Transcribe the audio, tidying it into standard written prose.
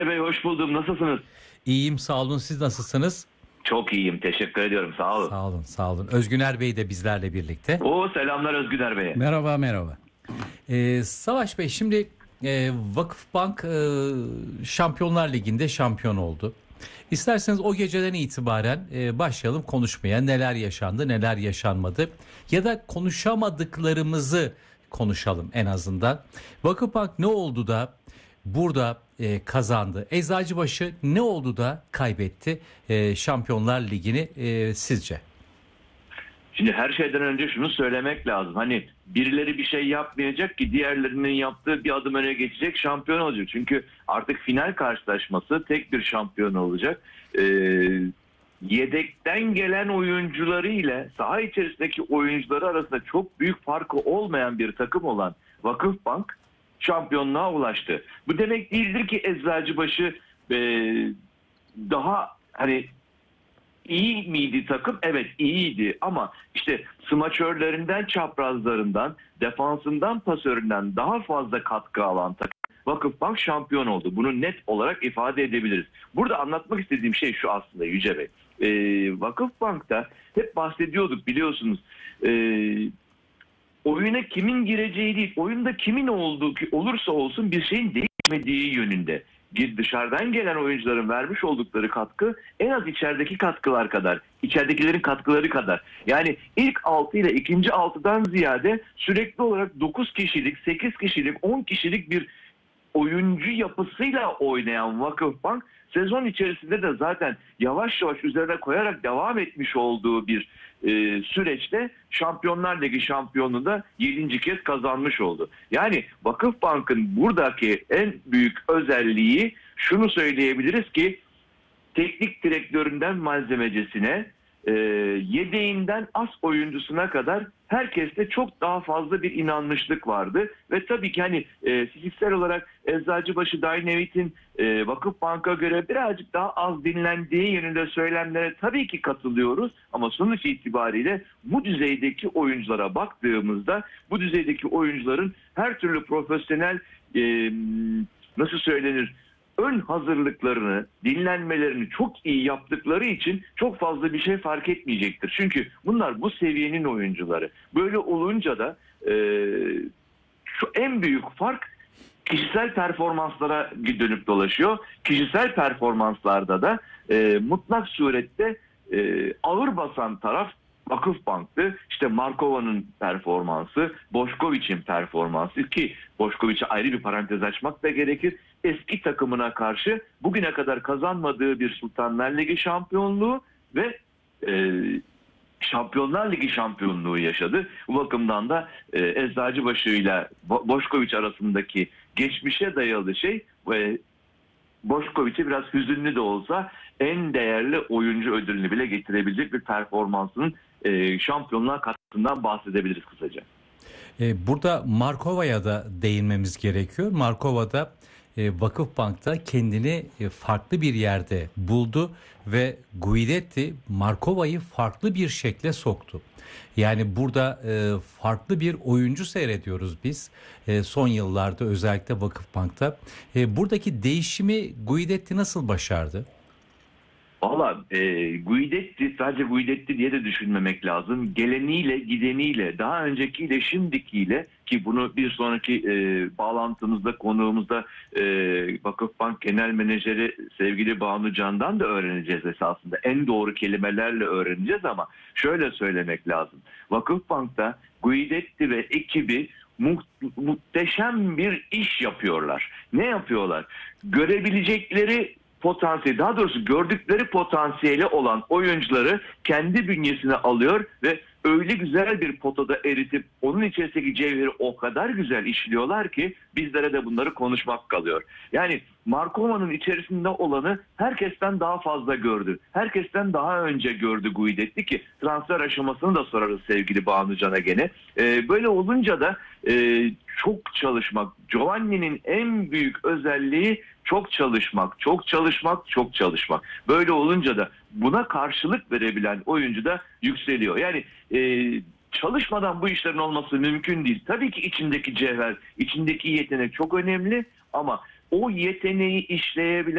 Bey hoş buldum. Nasılsınız? İyiyim, sağ olun. Siz nasılsınız? Çok iyiyim. Teşekkür ediyorum. Sağ olun. Sağ olun, sağ olun. Özgüner Bey de bizlerle birlikte. Selamlar Özgüner Bey'e. Merhaba, merhaba. Savaş Bey, şimdi Vakıfbank Şampiyonlar Ligi'nde şampiyon oldu. İsterseniz o geceden itibaren başlayalım konuşmaya. Neler yaşandı, neler yaşanmadı ya da konuşamadıklarımızı konuşalım en azından. Vakıfbank ne oldu da burada kazandı? Eczacıbaşı ne oldu da kaybetti Şampiyonlar Ligi'ni sizce? Şimdi her şeyden önce şunu söylemek lazım. Hani birileri bir şey yapmayacak ki diğerlerinin yaptığı bir adım öne geçecek, şampiyon olacak. Çünkü artık final karşılaşması tek bir şampiyon olacak. Yedekten gelen oyuncuları ile saha içerisindeki oyuncuları arasında çok büyük farkı olmayan bir takım olan Vakıfbank şampiyonluğa ulaştı. Bu demek değildir ki Eczacıbaşı daha hani iyi miydi takım? Evet, iyiydi ama işte smaçörlerinden, çaprazlarından, defansından, pasöründen daha fazla katkı alan takım Vakıfbank şampiyon oldu. Bunu net olarak ifade edebiliriz. Burada anlatmak istediğim şey şu aslında Yüce Bey. Vakıfbank'ta hep bahsediyorduk biliyorsunuz. Oyuna kimin gireceği değil, oyunda kimin olduğu olursa olsun bir şeyin değişmediği yönünde. Dışarıdan gelen oyuncuların vermiş oldukları katkı en az içerideki katkılar kadar, içeridekilerin katkıları kadar. Yani ilk 6 ile ikinci 6'dan ziyade sürekli olarak 9 kişilik, 8 kişilik, 10 kişilik bir oyuncu yapısıyla oynayan Vakıfbank sezon içerisinde de zaten yavaş yavaş üzerine koyarak devam etmiş olduğu bir süreçte Şampiyonlar Ligi şampiyonluğunu da 7. kez kazanmış oldu. Yani Vakıfbank'ın buradaki en büyük özelliği şunu söyleyebiliriz ki teknik direktöründen malzemecisine, yedeğinden as oyuncusuna kadar herkeste çok daha fazla bir inanmışlık vardı. Ve tabii ki hani fiziksel olarak Eczacıbaşı Dynamite'in Vakıfbank'a göre birazcık daha az dinlendiği yönünde söylemlere tabii ki katılıyoruz. Ama sonuç itibariyle bu düzeydeki oyunculara baktığımızda bu düzeydeki oyuncuların her türlü profesyonel nasıl söylenir, ön hazırlıklarını, dinlenmelerini çok iyi yaptıkları için çok fazla bir şey fark etmeyecektir. Çünkü bunlar bu seviyenin oyuncuları. Böyle olunca da şu en büyük fark kişisel performanslara dönüp dolaşıyor. Kişisel performanslarda da mutlak surette ağır basan taraf Vakıfbank'tı. İşte Markova'nın performansı, Bošković'in performansı ki Bošković'e ayrı bir parantez açmak da gerekir. Eski takımına karşı bugüne kadar kazanmadığı bir Sultanlar Ligi şampiyonluğu ve Şampiyonlar Ligi şampiyonluğu yaşadı. Bu bakımdan da Eczacıbaşı ile Bošković arasındaki geçmişe dayalı şey ve Bošković'e biraz hüzünlü de olsa en değerli oyuncu ödülünü bile getirebilecek bir performansının şampiyonluğa katkısından bahsedebiliriz kısaca. Burada Markova'ya da değinmemiz gerekiyor. Markova da Vakıfbank'ta kendini farklı bir yerde buldu ve Guidetti Markova'yı farklı bir şekle soktu. Yani burada farklı bir oyuncu seyrediyoruz biz son yıllarda özellikle Vakıfbank'ta. Buradaki değişimi Guidetti nasıl başardı? Valla Guidetti sadece Guidetti diye de düşünmemek lazım. Geleniyle, gideniyle, daha öncekiyle, şimdikiyle ki bunu bir sonraki bağlantımızda, konuğumuzda Vakıfbank Genel Menajeri sevgili Banu Can'dan da öğreneceğiz esasında. En doğru kelimelerle öğreneceğiz ama şöyle söylemek lazım. Vakıfbank'ta Guidetti ve ekibi muhteşem bir iş yapıyorlar. Ne yapıyorlar? Görebilecekleri potansiyeli, daha doğrusu gördükleri potansiyeli olan oyuncuları kendi bünyesine alıyor ve öyle güzel bir potada eritip onun içerisindeki cevheri o kadar güzel işliyorlar ki bizlere de bunları konuşmak kalıyor. Yani Markova'nın içerisinde olanı herkesten daha fazla gördü. Herkesten daha önce gördü Guidetti ki transfer aşamasını da sorarız sevgili Banu Can'a gene. Böyle olunca da çok çalışmak. Giovanni'nin en büyük özelliği çok çalışmak, çok çalışmak, çok çalışmak. Böyle olunca da buna karşılık verebilen oyuncu da yükseliyor. Yani çalışmadan bu işlerin olması mümkün değil. Tabii ki içindeki cevher, içindeki yetenek çok önemli ama o yeteneği işleyebilen